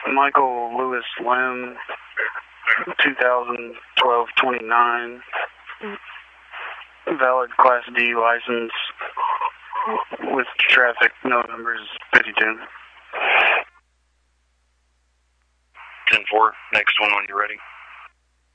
Michael Lewis Lim, 2012-29, valid Class D license with traffic, no numbers, 52. 10-4, next one when you're ready.